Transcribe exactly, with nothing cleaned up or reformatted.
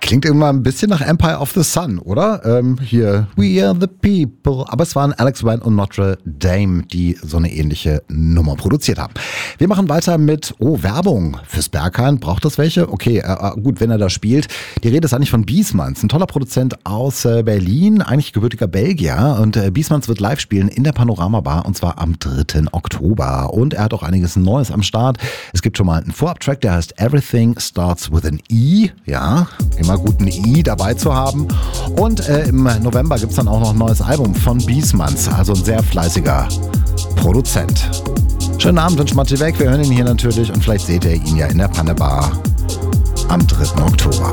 Klingt immer ein bisschen nach Empire of the Sun, oder? Ähm, hier, We Are the People. Aber es waren Alex Wynn und Notre Dame, die so eine ähnliche Nummer produziert haben. Wir machen weiter mit, oh, Werbung fürs Berghain. Braucht das welche? Okay, äh, gut, wenn er da spielt. Die Rede ist eigentlich von Biesmanns, ein toller Produzent aus äh, Berlin, eigentlich gebürtiger Belgier. Und äh, Biesmanns wird live spielen in der Panorama Bar und zwar am dritten Oktober. Und er hat auch einiges Neues am Start. Es gibt schon mal einen Vorab-Track, der heißt Everything Starts with an E. Ja, immer gut ein I dabei zu haben. Und äh, im November gibt es dann auch noch ein neues Album von Biesmanns, also ein sehr fleißiger Produzent. Schönen Abend wünscht Matti weg. Wir hören ihn hier natürlich und vielleicht seht ihr ihn ja in der Panne Bar am dritten Oktober.